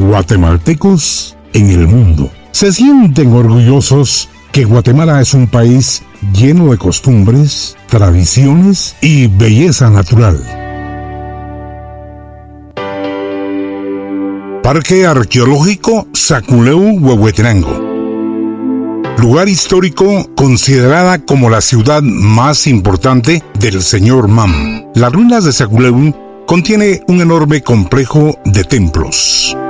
guatemaltecos en el mundo. Se sienten orgullosos que Guatemala es un país lleno de costumbres, tradiciones y belleza natural. Parque Arqueológico Saculeu-Huehuetenango. Lugar histórico considerada como la ciudad más importante del señor Mam. Las ruinas de Saculeu contiene un enorme complejo de templos.